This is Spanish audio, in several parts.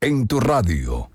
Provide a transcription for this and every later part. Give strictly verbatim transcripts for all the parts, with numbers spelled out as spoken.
en tu radio.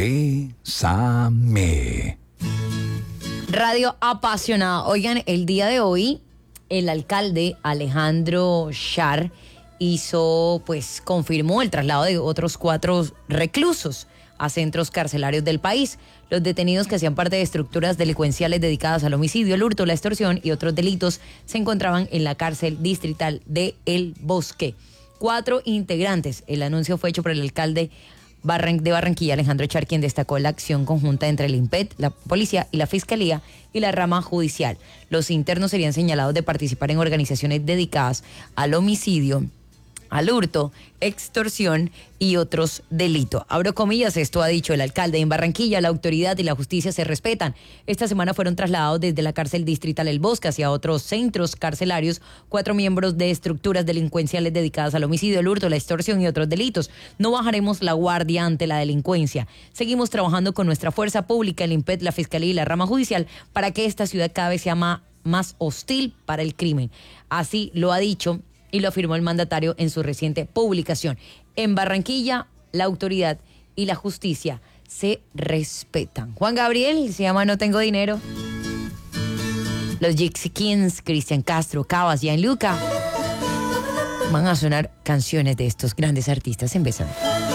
Bésame. Radio apasionada. Oigan, el día de hoy, el alcalde Alejandro Schar hizo, pues, confirmó el traslado de otros cuatro reclusos a centros carcelarios del país. Los detenidos que hacían parte de estructuras delincuenciales dedicadas al homicidio, el hurto, la extorsión y otros delitos se encontraban en la cárcel distrital de El Bosque. Cuatro integrantes. El anuncio fue hecho por el alcalde de Barranquilla, Alejandro Schar, quien destacó la acción conjunta entre el INPET, la policía y la fiscalía y la rama judicial. Los internos serían señalados de participar en organizaciones dedicadas al homicidio, al hurto, extorsión y otros delitos. Abro comillas, esto ha dicho el alcalde. En Barranquilla, la autoridad y la justicia se respetan. Esta semana fueron trasladados desde la cárcel distrital El Bosque hacia otros centros carcelarios cuatro miembros de estructuras delincuenciales dedicadas al homicidio, el hurto, la extorsión y otros delitos. No bajaremos la guardia ante la delincuencia. Seguimos trabajando con nuestra fuerza pública, el INPET, la fiscalía y la rama judicial para que esta ciudad cada vez sea más, más hostil para el crimen. Así lo ha dicho y lo afirmó el mandatario en su reciente publicación. En Barranquilla, la autoridad y la justicia se respetan. Juan Gabriel se llama No Tengo Dinero. Los Gypsy Kings, Cristian Castro, Cabas, Gianluca van a sonar canciones de estos grandes artistas en Bésame.